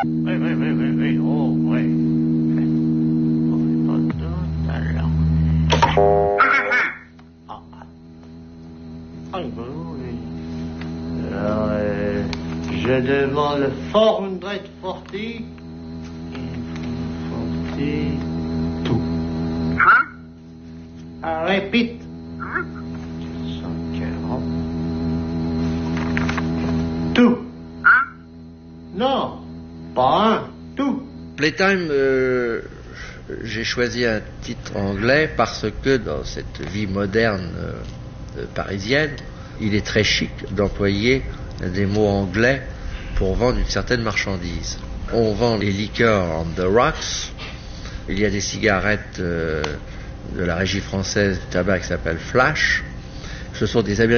Oui, oui, oui, oui, oui, oh, oui. Ah, ah, oui. Alors, je demande le 440, 42. Hein? I repeat. Hein? 140. Tout. Hein? Non, pas un, tout. Playtime, j'ai choisi un titre anglais parce que dans cette vie moderne parisienne, il est très chic d'employer des mots anglais pour vendre une certaine marchandise. On vend les liqueurs on the rocks, il y a des cigarettes de la régie française du tabac qui s'appelle Flash, ce sont des Américains